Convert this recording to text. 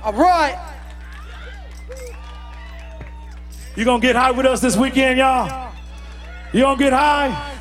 All right. You gonna get high with us this weekend, y'all? You gonna get high?